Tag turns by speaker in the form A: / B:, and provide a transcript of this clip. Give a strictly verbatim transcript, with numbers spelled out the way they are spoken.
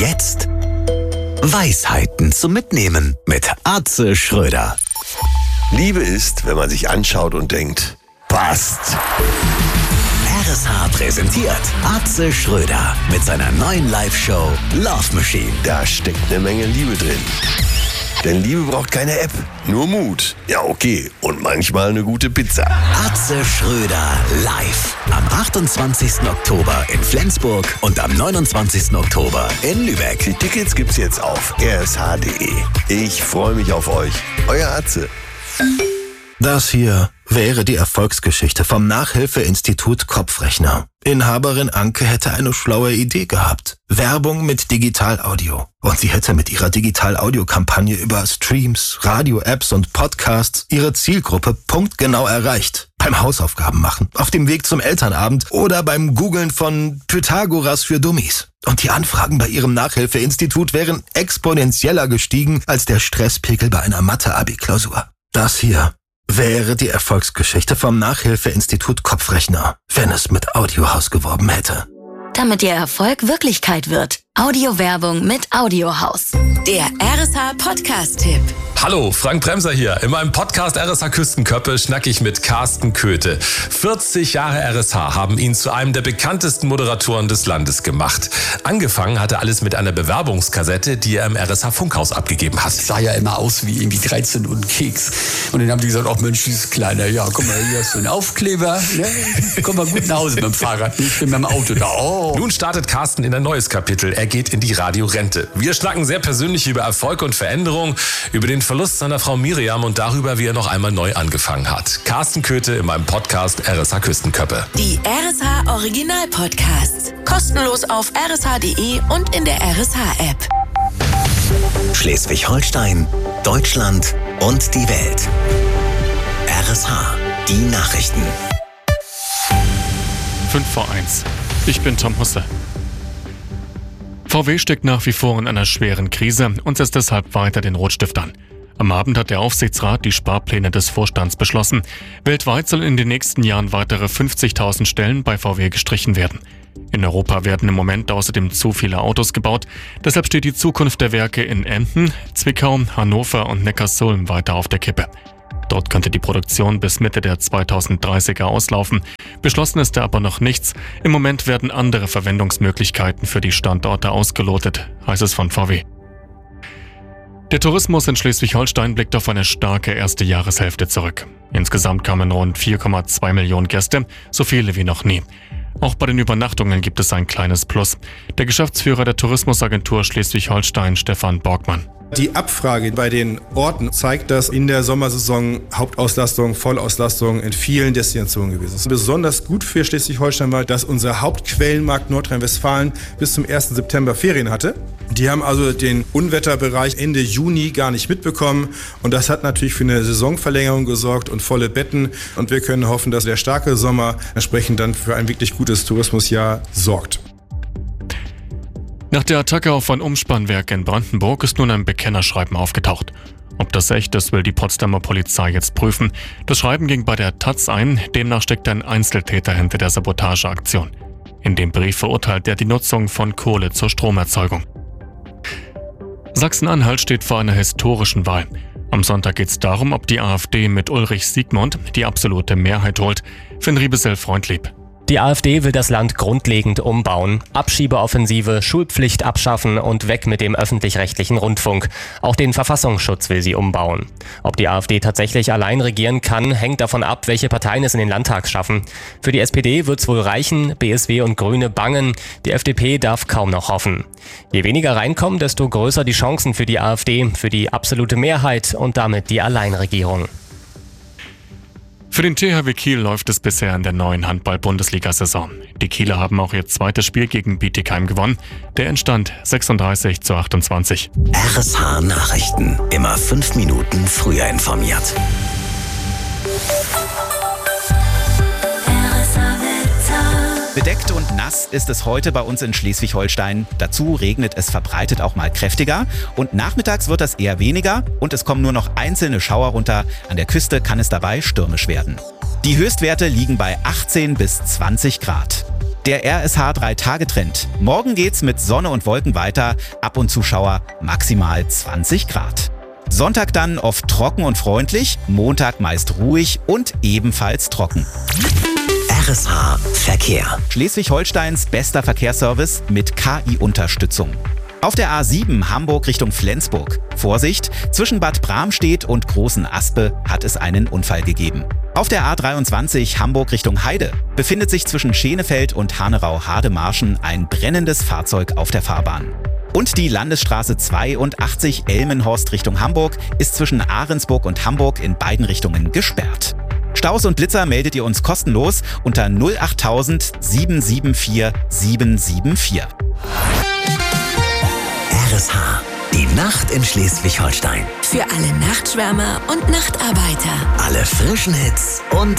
A: jetzt Weisheiten zum Mitnehmen mit Atze Schröder.
B: Liebe ist, wenn man sich anschaut und denkt, passt.
A: R S H präsentiert Atze Schröder mit seiner neuen Live-Show Love Machine.
B: Da steckt eine Menge Liebe drin. Denn Liebe braucht keine App, nur Mut. Ja, okay. Und manchmal eine gute Pizza.
A: Atze Schröder live. Am achtundzwanzigsten Oktober in Flensburg und am neunundzwanzigsten Oktober in Lübeck.
B: Die Tickets gibt's jetzt auf r s h punkt d e. Ich freue mich auf euch. Euer Atze.
C: Das hier wäre die Erfolgsgeschichte vom Nachhilfeinstitut Kopfrechner. Inhaberin Anke hätte eine schlaue Idee gehabt. Werbung mit Digital-Audio. Und sie hätte mit ihrer Digital-Audio-Kampagne über Streams, Radio-Apps und Podcasts ihre Zielgruppe punktgenau erreicht. Beim Hausaufgaben machen, auf dem Weg zum Elternabend oder beim Googlen von Pythagoras für Dummies. Und die Anfragen bei ihrem Nachhilfeinstitut wären exponentieller gestiegen als der Stresspegel bei einer Mathe-Abi-Klausur. Das hier wäre die Erfolgsgeschichte vom Nachhilfeinstitut Kopfrechner, wenn es mit Audiohaus geworben hätte.
D: Damit Ihr Erfolg Wirklichkeit wird. Audiowerbung mit Audiohaus. Der R S H Podcast-Tipp.
E: Hallo, Frank Bremser hier. In meinem Podcast R S H Küstenköppe schnacke ich mit Carsten Köthe. vierzig Jahre R S H haben ihn zu einem der bekanntesten Moderatoren des Landes gemacht. Angefangen hatte alles mit einer Bewerbungskassette, die er im R S H Funkhaus abgegeben hat.
F: Sah ja immer aus wie irgendwie dreizehn und ein Keks. Und dann haben die gesagt, ach Mensch, dieses Kleine, ja, guck mal, hier hast du einen Aufkleber. Ne? Komm mal gut nach Hause mit dem Fahrrad. Ich bin mit dem Auto da. Oh.
E: Nun startet Carsten in ein neues Kapitel. Er geht in die Radiorente. Wir schnacken sehr persönlich über Erfolg und Veränderung, über den Verlust seiner Frau Miriam und darüber, wie er noch einmal neu angefangen hat. Carsten Köthe in meinem Podcast R S H Küstenköppe.
D: Die R S H Original Podcasts. Kostenlos auf r s h punkt d e und in der R S H App.
A: Schleswig-Holstein, Deutschland und die Welt. R S H, die Nachrichten.
G: fünf vor eins. Ich bin Tom Husse. V W steckt nach wie vor in einer schweren Krise und setzt deshalb weiter den Rotstift an. Am Abend hat der Aufsichtsrat die Sparpläne des Vorstands beschlossen. Weltweit sollen in den nächsten Jahren weitere fünfzigtausend Stellen bei V W gestrichen werden. In Europa werden im Moment außerdem zu viele Autos gebaut. Deshalb steht die Zukunft der Werke in Emden, Zwickau, Hannover und Neckarsulm weiter auf der Kippe. Dort könnte die Produktion bis Mitte der zweitausenddreißiger auslaufen. Beschlossen ist da aber noch nichts. Im Moment werden andere Verwendungsmöglichkeiten für die Standorte ausgelotet, heißt es von V W. Der Tourismus in Schleswig-Holstein blickt auf eine starke erste Jahreshälfte zurück. Insgesamt kamen rund vier Komma zwei Millionen Gäste, so viele wie noch nie. Auch bei den Übernachtungen gibt es ein kleines Plus. Der Geschäftsführer der Tourismusagentur Schleswig-Holstein, Stefan Borgmann.
H: Die Abfrage bei den Orten zeigt, dass in der Sommersaison Hauptauslastung, Vollauslastung in vielen Destinationen gewesen ist. Besonders gut für Schleswig-Holstein war, dass unser Hauptquellenmarkt Nordrhein-Westfalen bis zum ersten September Ferien hatte. Die haben also den Unwetterbereich Ende Juni gar nicht mitbekommen und das hat natürlich für eine Saisonverlängerung gesorgt und volle Betten und wir können hoffen, dass der starke Sommer entsprechend dann für ein wirklich gutes Tourismusjahr sorgt.
G: Nach der Attacke auf ein Umspannwerk in Brandenburg ist nun ein Bekennerschreiben aufgetaucht. Ob das echt ist, will die Potsdamer Polizei jetzt prüfen. Das Schreiben ging bei der Taz ein, demnach steckt ein Einzeltäter hinter der Sabotageaktion. In dem Brief verurteilt er die Nutzung von Kohle zur Stromerzeugung. Sachsen-Anhalt steht vor einer historischen Wahl. Am Sonntag geht es darum, ob die AfD mit Ulrich Siegmund die absolute Mehrheit holt. Finn Riebesell-Freundlieb.
I: Die AfD will das Land grundlegend umbauen, Abschiebeoffensive, Schulpflicht abschaffen und weg mit dem öffentlich-rechtlichen Rundfunk. Auch den Verfassungsschutz will sie umbauen. Ob die AfD tatsächlich allein regieren kann, hängt davon ab, welche Parteien es in den Landtag schaffen. Für die S P D wird's wohl reichen, B S W und Grüne bangen, die F D P darf kaum noch hoffen. Je weniger reinkommen, desto größer die Chancen für die AfD, für die absolute Mehrheit und damit die Alleinregierung.
G: Für den T H W Kiel läuft es bisher in der neuen Handball-Bundesliga-Saison. Die Kieler haben auch ihr zweites Spiel gegen Bietigheim gewonnen. Der Endstand sechsunddreißig zu achtundzwanzig.
A: R S H Nachrichten. Immer fünf Minuten früher informiert.
J: Bedeckt und nass ist es heute bei uns in Schleswig-Holstein. Dazu regnet es verbreitet auch mal kräftiger. Und nachmittags wird das eher weniger und es kommen nur noch einzelne Schauer runter. An der Küste kann es dabei stürmisch werden. Die Höchstwerte liegen bei achtzehn bis zwanzig Grad. Der R S H drei Tage Trend. Morgen geht's mit Sonne und Wolken weiter, ab und zu Schauer, maximal zwanzig Grad. Sonntag dann oft trocken und freundlich, Montag meist ruhig und ebenfalls trocken.
A: R S H Verkehr.
J: Schleswig-Holsteins bester Verkehrsservice mit K I-Unterstützung. Auf der A sieben Hamburg Richtung Flensburg. Vorsicht, zwischen Bad Bramstedt und Großen Aspe hat es einen Unfall gegeben. Auf der A dreiundzwanzig Hamburg Richtung Heide befindet sich zwischen Schenefeld und Hanerau-Hademarschen ein brennendes Fahrzeug auf der Fahrbahn. Und die Landesstraße zweiundachtzig Elmenhorst Richtung Hamburg ist zwischen Ahrensburg und Hamburg in beiden Richtungen gesperrt. Staus und Blitzer meldet ihr uns kostenlos unter null achttausend sieben sieben vier sieben sieben vier.
A: R S H. Die Nacht in Schleswig-Holstein.
D: Für alle Nachtschwärmer und Nachtarbeiter.
A: Alle frischen Hits und